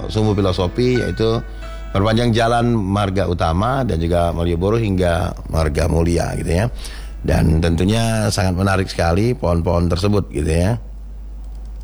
Sumbu Filosofi, yaitu perpanjang jalan marga utama dan juga Malioboro hingga Marga Mulia gitu ya. Dan tentunya sangat menarik sekali pohon-pohon tersebut gitu ya.